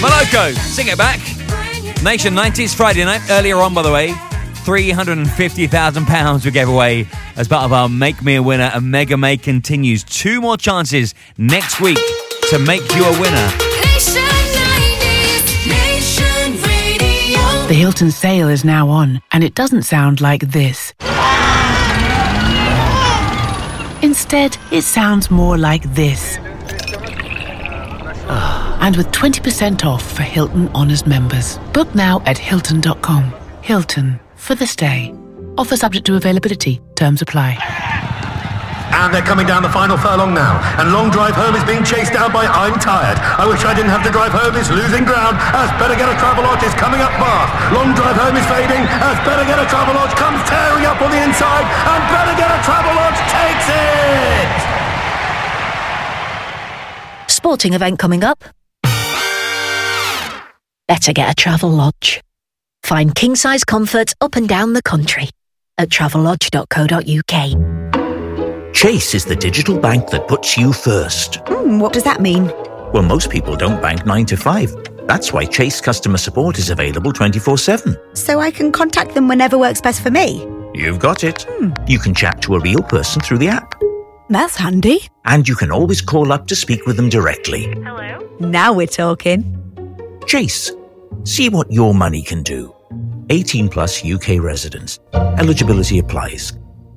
Moloko, sing it back. Nation 90s, Friday night. Earlier on, by the way, £350,000 we gave away as part of our Make Me a Winner. And Mega May continues. 2 more chances next week to make you a winner. Nation 90s, Nation Radio. The Hilton sale is now on, and it doesn't sound like this. Instead, it sounds more like this. And with 20% off for Hilton Honors members. Book now at Hilton.com. Hilton, for the stay. Offer subject to availability. Terms apply. And they're coming down the final furlong now. And Long Drive Home is being chased down by I'm Tired. I wish I didn't have to drive home. It's losing ground as Better Get a Travelodge is coming up fast. Long Drive Home is fading as Better Get a Travelodge comes tearing up on the inside. And Better Get a Travelodge takes it! Sporting event coming up. Better Get a Travelodge. Find king-size comfort up and down the country at travellodge.co.uk. Chase is the digital bank that puts you first. What does that mean? Well, most people don't bank 9 to 5. That's why Chase customer support is available 24/7. So I can contact them whenever works best for me? You've got it. You can chat to a real person through the app. That's handy. And you can always call up to speak with them directly. Hello? Now we're talking. Chase. See what your money can do. 18 plus UK residents. Eligibility applies.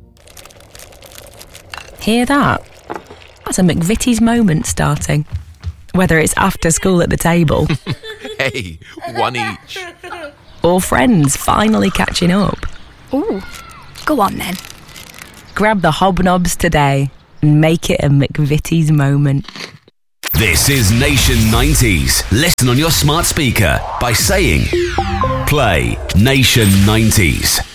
Hear that? That's a McVitie's moment starting. Whether it's after school at the table. Hey, one each. Or friends finally catching up. Ooh, go on then. Grab the hobnobs today and make it a McVitie's moment. This is Nation 90s. Listen on your smart speaker by saying, play Nation 90s.